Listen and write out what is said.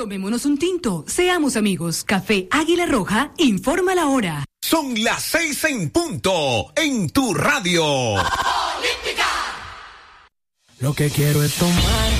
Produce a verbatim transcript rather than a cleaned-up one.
Tomémonos un tinto, seamos amigos. Café Águila Roja, informa la hora. Son las seis en punto, en tu radio. Olímpica. Lo que quiero es tomar